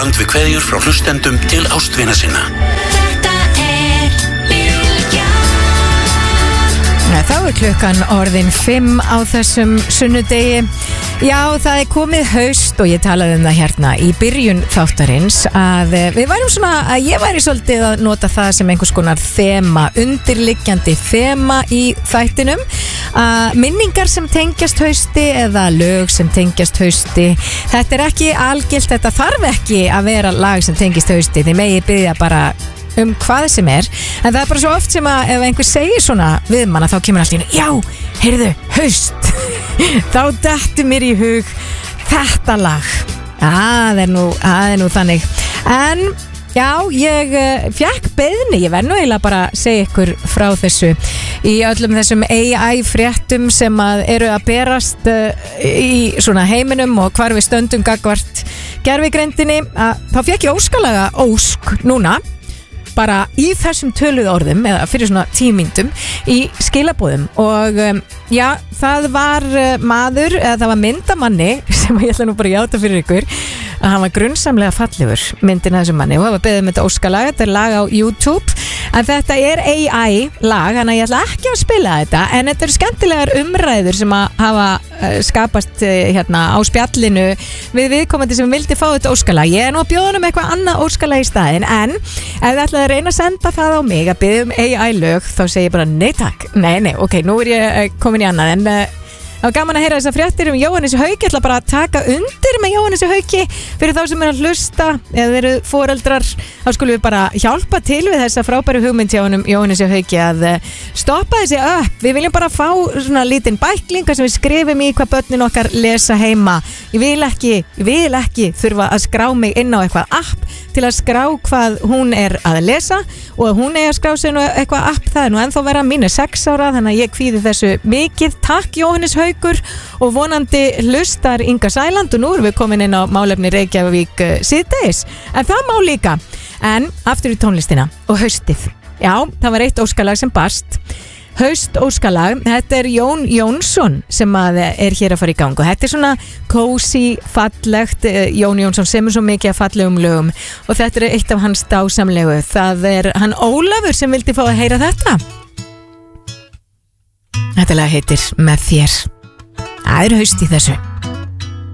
Hönd við kveðjur frá hlustendum til ástvina sinna. Þá klukkan orðin 5 á þessum sunnudegi. Já, það komið haust og ég talaði það hérna í byrjun þáttarins að við værum svona, að ég væri svolítið að nota það sem einhvers konar þema, undirliggjandi þema í þættinum. Minningar sem tengjast hausti eða lög sem tengjast hausti. Þetta ekki algilt, þetta þarf ekki að vera lag sem tengjast hausti. Þið megi biðja bara hvað sem en það bara svo oft sem að ef einhver segir svona við manna þá kemur allt í já, heyrðu, haust þá dettur mér í hug þetta lag. Það er nú þannig. En já, ég fékk beiðni, ég verð nú eiginlega bara að segja ykkur frá þessu í öllum þessum AI fréttum sem að eru að berast í svona heiminum og hvar við stöndum gagnvart gervigreindinni. Þá fékk ég óskalaga ósk núna bara í þessum töluðu orðum eða fyrir svona 10 mínútum í skilabóðum og já, það var maður eða það var myndamanni sem ég ætla nú bara að játa fyrir ykkur að hann var grunnsamlega fallegur, myndin af þessum manni, og það var beðið með þetta óskalag. Þetta lag á YouTube en þetta AI lag, þannig að ég ætla ekki að spila þetta, en þetta eru skemmtilegar umræður sem að hafa skapast hérna á spjallinu við viðkomandi sem vildi fá þetta óskalag. Ég nú að bjóða um eitthvað annað óskalag í staðin, en ef þið ætlaði að reyna að senda það á mig að biðja AI lög, þá segi ég bara nei takk, nei, ok, nú er ég komin í annað, en það var gaman að heyra þessar fréttir Jóhannes Hauki. Ég ætla bara að taka undir með Jóhannes Hauki fyrir þá sem er að hlusta eða eru foreldrar, þá skulum við bara hjálpa til við þessa frábæru hugmynd hjá Jóhannes Hauki að stoppa þessi upp. Við viljum bara fá svona lítinn bæklinga sem við skrifum í hvað börnin okkar lesa heima. Ég vil ekki þurfa að skrá mig inn á eitthvað app til að skrá hvað hún er að lesa og hún er að skrá sig nú eitthvað app. Það er nú ennþá vera, mín er 6 ára, þannig að ég kvíði þessu mikið. Takk Jóhannes Haukur, og vonandi hlustar Inga Sæland, og nú erum við komin inn á málefni Reykjavík síðdegis, en það má líka. En aftur í tónlistina og haustið. Já, það var eitt óskalag sem barst, haust óskalag. Þetta er Jón Jónsson sem að er hér að fara í gang og þetta er svona cozy, fallegt. Jón Jónsson semur svo mikið af fallegum lögum og þetta er eitt af hans dásamlegu. Það er hann Ólafur sem vildi fá að heyra þetta. Þetta lag heitir Með þér. Það er haust í þessu.